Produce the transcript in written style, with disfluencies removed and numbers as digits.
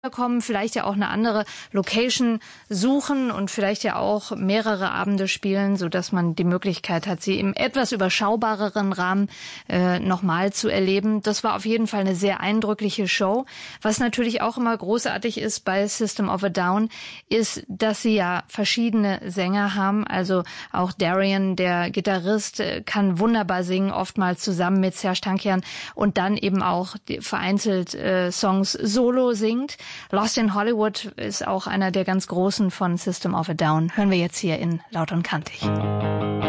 kommen, vielleicht ja auch eine andere Location suchen und vielleicht ja auch mehrere Abende spielen, so dass man die Möglichkeit hat, sie im etwas überschaubareren Rahmen nochmal zu erleben. Das war auf jeden Fall eine sehr eindrückliche Show. Was natürlich auch immer großartig ist bei System of a Down, ist, dass sie ja verschiedene Sänger haben. Also auch Darian, der Gitarrist, kann wunderbar singen, oftmals zusammen mit Serj Tankian und dann eben auch vereinzelt Songs solo singt. Lost in Hollywood ist auch einer der ganz großen von System of a Down. Hören wir jetzt hier in Laut und Kantig.